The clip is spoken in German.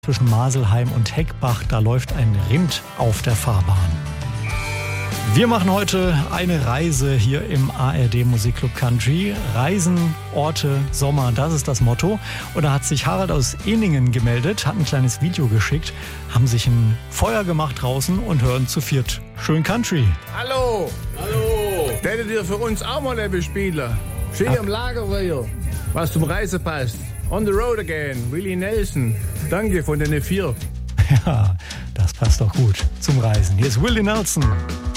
Zwischen Maselheim und Heckbach, da läuft ein Rind auf der Fahrbahn. Wir machen heute eine Reise hier im ARD Musikclub Country. Reisen, Orte, Sommer, das ist das Motto. Und da hat sich Harald aus Ehningen gemeldet, hat ein kleines Video geschickt, haben sich ein Feuer gemacht draußen und hören zu viert schön Country. Hallo! Hallo! Hättet ihr für uns auch mal etwas spielen? Schön am Lagerfeuer, was zum Reisen passt. On the road again, Willie Nelson. Danke von den 4. Ja, das passt doch gut zum Reisen. Hier ist Willie Nelson.